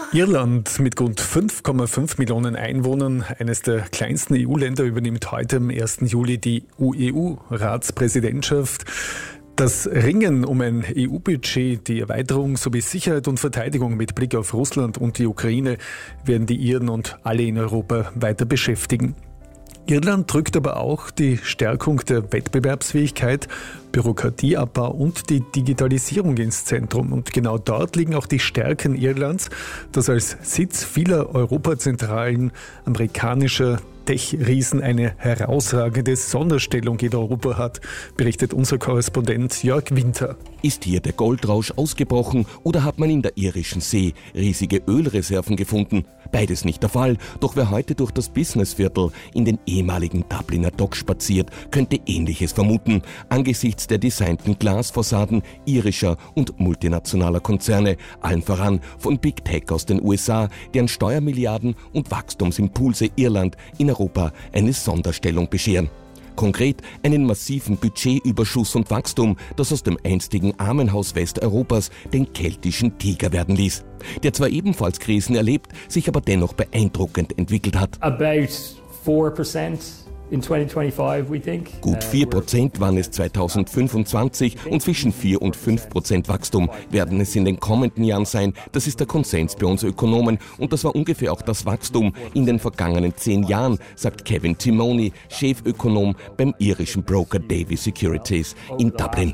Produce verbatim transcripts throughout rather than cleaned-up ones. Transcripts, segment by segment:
Irland mit gut fünf Komma fünf Millionen Einwohnern, eines der kleinsten E U-Länder, übernimmt heute am ersten Juli die E U-Ratspräsidentschaft. Das Ringen um ein E U-Budget, die Erweiterung sowie Sicherheit und Verteidigung mit Blick auf Russland und die Ukraine werden die Iren und alle in Europa weiter beschäftigen. Irland drückt aber auch die Stärkung der Wettbewerbsfähigkeit, Bürokratieabbau und die Digitalisierung ins Zentrum. Und genau dort liegen auch die Stärken Irlands, das als Sitz vieler europazentralen amerikanischer Tech-Riesen eine herausragende Sonderstellung in Europa hat, berichtet unser Korrespondent Jörg Winter. Ist hier der Goldrausch ausgebrochen oder hat man in der irischen See riesige Ölreserven gefunden? Beides nicht der Fall, doch wer heute durch das Businessviertel in den ehemaligen Dubliner Docks spaziert, könnte Ähnliches vermuten, angesichts der designten Glasfassaden irischer und multinationaler Konzerne, allen voran von Big Tech aus den U S A, deren Steuermilliarden und Wachstumsimpulse Irland in Europa eine Sonderstellung bescheren. Konkret einen massiven Budgetüberschuss und Wachstum, das aus dem einstigen Armenhaus Westeuropas den keltischen Tiger werden ließ, der zwar ebenfalls Krisen erlebt, sich aber dennoch beeindruckend entwickelt hat. About four percent. In twenty twenty-five, we think. Gut vier Prozent waren es zweitausendfünfundzwanzig und zwischen vier und fünf Prozent Wachstum werden es in den kommenden Jahren sein. Das ist der Konsens bei uns Ökonomen und das war ungefähr auch das Wachstum in den vergangenen zehn Jahren, sagt Kevin Timoney, Chefökonom beim irischen Broker Davy Securities in Dublin.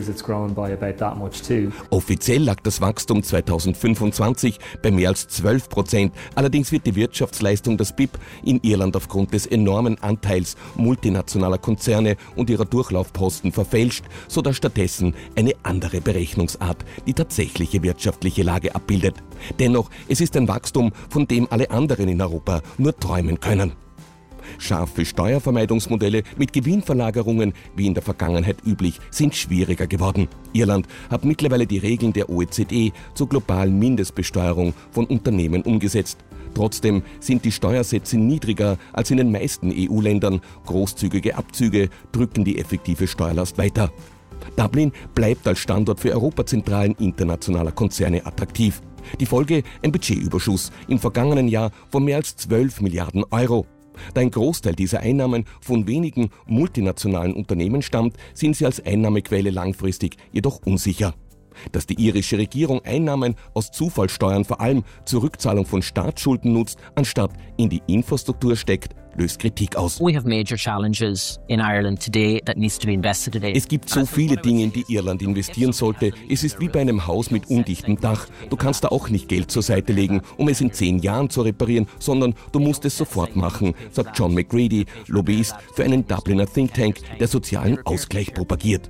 Offiziell lag das Wachstum zweitausendfünfundzwanzig bei mehr als zwölf Prozent. Allerdings wird die Wirtschaftsleistung, das B I P, in Irland aufgrund des enormen Anteils multinationaler Konzerne und ihrer Durchlaufposten verfälscht, sodass stattdessen eine andere Berechnungsart die tatsächliche wirtschaftliche Lage abbildet. Dennoch, es ist ein Wachstum, von dem alle anderen in Europa nur träumen können. Scharfe Steuervermeidungsmodelle mit Gewinnverlagerungen, wie in der Vergangenheit üblich, sind schwieriger geworden. Irland hat mittlerweile die Regeln der O E C D zur globalen Mindestbesteuerung von Unternehmen umgesetzt. Trotzdem sind die Steuersätze niedriger als in den meisten E U-Ländern. Großzügige Abzüge drücken die effektive Steuerlast weiter. Dublin bleibt als Standort für Europazentralen internationaler Konzerne attraktiv. Die Folge: ein Budgetüberschuss im vergangenen Jahr von mehr als zwölf Milliarden Euro. Da ein Großteil dieser Einnahmen von wenigen multinationalen Unternehmen stammt, sind sie als Einnahmequelle langfristig jedoch unsicher. Dass die irische Regierung Einnahmen aus Zufallssteuern vor allem zur Rückzahlung von Staatsschulden nutzt, anstatt in die Infrastruktur steckt, löst Kritik aus. We have major challenges in Ireland today that needs to be invested today. Es gibt so viele Dinge, in die Irland investieren sollte. Es ist wie bei einem Haus mit undichtem Dach. Du kannst da auch nicht Geld zur Seite legen, um es in zehn Jahren zu reparieren, sondern du musst es sofort machen, sagt John McGready, Lobbyist für einen Dubliner Think Tank, der sozialen Ausgleich propagiert.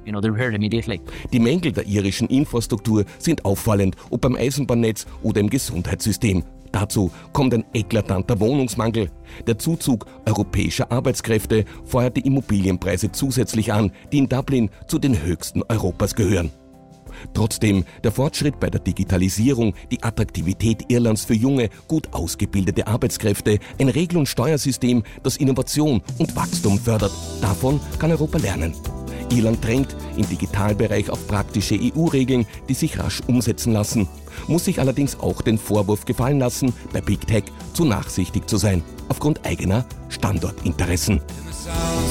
Die Mängel der irischen Infrastruktur sind auffallend, ob beim Eisenbahnnetz oder im Gesundheitssystem. Dazu kommt ein eklatanter Wohnungsmangel. Der Zuzug europäischer Arbeitskräfte feuert die Immobilienpreise zusätzlich an, die in Dublin zu den höchsten Europas gehören. Trotzdem, der Fortschritt bei der Digitalisierung, die Attraktivität Irlands für junge, gut ausgebildete Arbeitskräfte, ein Regel- und Steuersystem, das Innovation und Wachstum fördert, davon kann Europa lernen. Irland drängt im Digitalbereich auf praktische E U-Regeln, die sich rasch umsetzen lassen, muss sich allerdings auch den Vorwurf gefallen lassen, bei Big Tech zu nachsichtig zu sein, aufgrund eigener Standortinteressen.